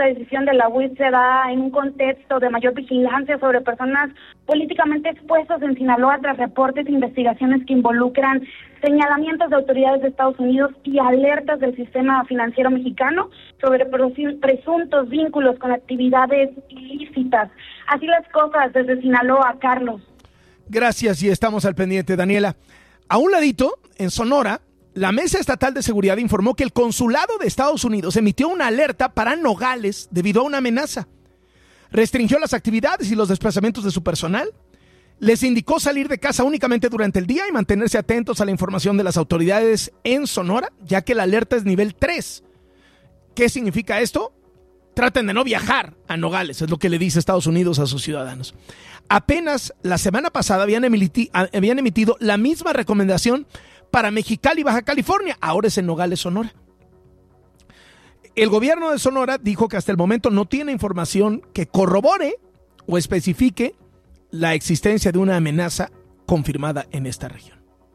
esta decisión de la UIF se da en un contexto de mayor vigilancia sobre personas políticamente expuestas en Sinaloa tras reportes e investigaciones que involucran señalamientos de autoridades de Estados Unidos y alertas del sistema financiero mexicano sobre presuntos vínculos con actividades ilícitas. Así las cosas desde Sinaloa, Carlos. Gracias, y estamos al pendiente, Daniela. A un ladito, en Sonora, la Mesa Estatal de Seguridad informó que el Consulado de Estados Unidos emitió una alerta para Nogales debido a una amenaza. Restringió las actividades y los desplazamientos de su personal. Les indicó salir de casa únicamente durante el día y mantenerse atentos a la información de las autoridades en Sonora, ya que la alerta es nivel 3. ¿Qué significa esto? Traten de no viajar a Nogales, es lo que le dice Estados Unidos a sus ciudadanos. Apenas la semana pasada habían emitido la misma recomendación para Mexicali, Baja California. Ahora es en Nogales, Sonora. El gobierno de Sonora dijo que hasta el momento no tiene información que corrobore o especifique la existencia de una amenaza confirmada en esta región.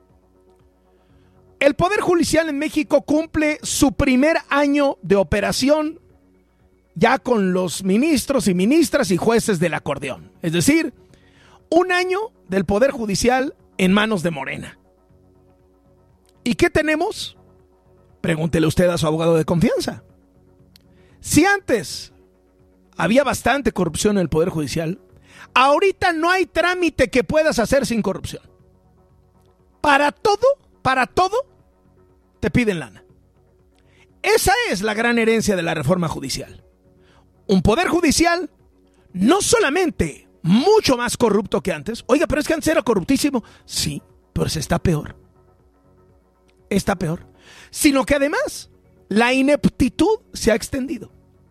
El Poder Judicial en México cumple su primer año de operación ya con los ministros y ministras y jueces del acordeón. Es decir, un año del Poder Judicial en manos de Morena. ¿Y qué tenemos? Pregúntele usted a su abogado de confianza. Si antes había bastante corrupción en el Poder Judicial, ahorita no hay trámite que puedas hacer sin corrupción. Para todo, te piden lana. Esa es la gran herencia de la reforma judicial. Un Poder Judicial no solamente mucho más corrupto que antes. Oiga, pero es que antes era corruptísimo. Sí, pero se está peor. Está peor. Sino que además, la ineptitud se ha extendido.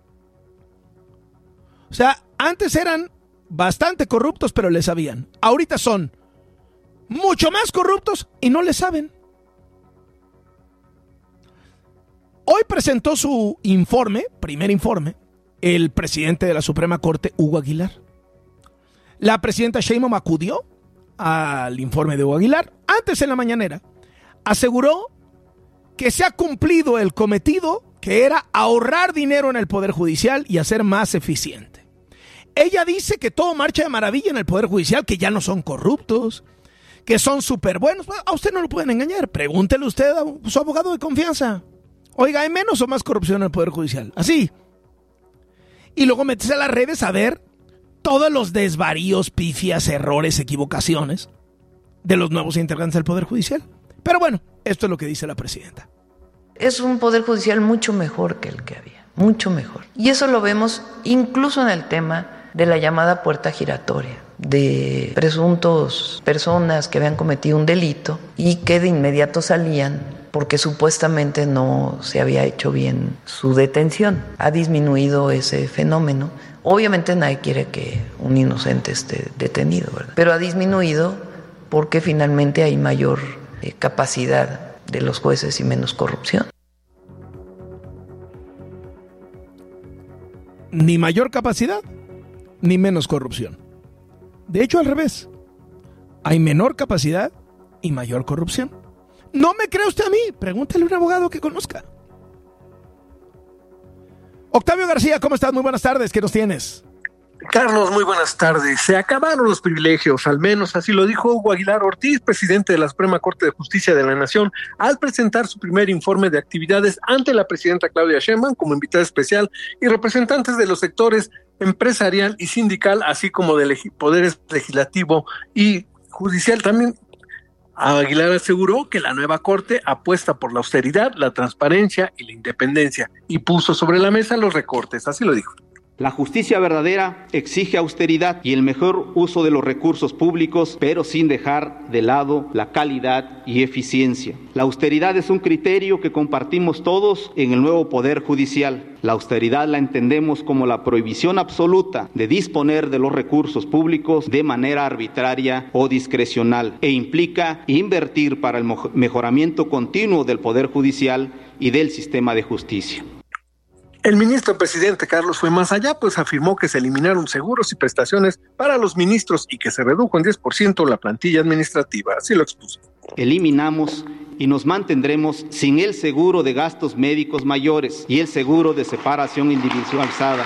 O sea, antes eran bastante corruptos, pero le sabían. Ahorita son mucho más corruptos y no le saben. Hoy presentó su informe, primer informe, el presidente de la Suprema Corte, Hugo Aguilar. La presidenta Sheinbaum acudió al informe de Hugo Aguilar. Antes, en la mañanera, aseguró que se ha cumplido el cometido, que era ahorrar dinero en el Poder Judicial y hacer más eficiente. Ella dice que todo marcha de maravilla en el Poder Judicial, que ya no son corruptos, que son súper buenos. A usted no lo pueden engañar. Pregúntele usted a su abogado de confianza. Oiga, ¿hay menos o más corrupción en el Poder Judicial? Así. Y luego métese a las redes a ver todos los desvaríos, pifias, errores, equivocaciones de los nuevos integrantes del Poder Judicial. Pero bueno, esto es lo que dice la presidenta. Es un Poder Judicial mucho mejor que el que había, mucho mejor. Y eso lo vemos incluso en el tema de la llamada puerta giratoria, de presuntos personas que habían cometido un delito y que de inmediato salían porque supuestamente no se había hecho bien su detención. Ha disminuido ese fenómeno. Obviamente nadie quiere que un inocente esté detenido, ¿verdad? Pero ha disminuido porque finalmente hay mayor capacidad de los jueces y menos corrupción. Ni mayor capacidad, ni menos corrupción. De hecho, al revés. Hay menor capacidad y mayor corrupción. ¿No me cree usted a mí? Pregúntale a un abogado que conozca. Octavio García, ¿cómo estás? Muy buenas tardes. ¿Qué nos tienes? Carlos, muy buenas tardes. Se acabaron los privilegios, al menos así lo dijo Hugo Aguilar Ortiz, presidente de la Suprema Corte de Justicia de la Nación, al presentar su primer informe de actividades ante la presidenta Claudia Sheinbaum como invitada especial y representantes de los sectores empresarial y sindical, así como del poderes legislativo y judicial. También Aguilar aseguró que la nueva Corte apuesta por la austeridad, la transparencia y la independencia y puso sobre la mesa los recortes, así lo dijo. La justicia verdadera exige austeridad y el mejor uso de los recursos públicos, pero sin dejar de lado la calidad y eficiencia. La austeridad es un criterio que compartimos todos en el nuevo Poder Judicial. La austeridad la entendemos como la prohibición absoluta de disponer de los recursos públicos de manera arbitraria o discrecional e implica invertir para el mejoramiento continuo del Poder Judicial y del sistema de justicia. El ministro presidente Carlos fue más allá, pues afirmó que se eliminaron seguros y prestaciones para los ministros y que se redujo en 10% la plantilla administrativa, así lo expuso. Eliminamos y nos mantendremos sin el seguro de gastos médicos mayores y el seguro de separación individualizada.